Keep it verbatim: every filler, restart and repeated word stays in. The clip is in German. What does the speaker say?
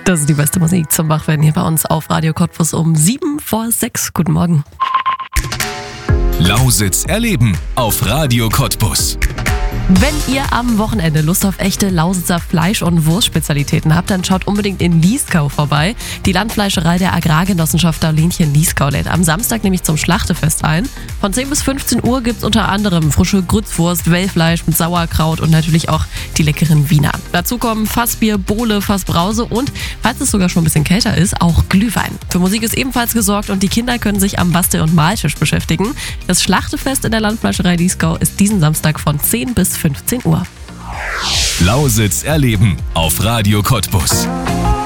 Das ist die beste Musik zum Wachwerden hier bei uns auf Radio Cottbus um sieben vor sechs. Guten Morgen. Lausitz erleben auf Radio Cottbus. Wenn ihr am Wochenende Lust auf echte Lausitzer Fleisch- und Wurstspezialitäten habt, dann schaut unbedingt in Lieskau vorbei. Die Landfleischerei der Agrargenossenschaft Daulinchen Lieskau lädt am Samstag nämlich zum Schlachtefest ein. Von zehn bis fünfzehn Uhr gibt's unter anderem frische Grützwurst, Wellfleisch mit Sauerkraut und natürlich auch die leckeren Wiener. Dazu kommen Fassbier, Bowle, Fassbrause und, falls es sogar schon ein bisschen kälter ist, auch Glühwein. Für Musik ist ebenfalls gesorgt und die Kinder können sich am Bastel- und Maltisch beschäftigen. Das Schlachtefest in der Landfleischerei Lieskau ist diesen Samstag von zehn bis fünfzehn Uhr. Lausitz erleben auf Radio Cottbus.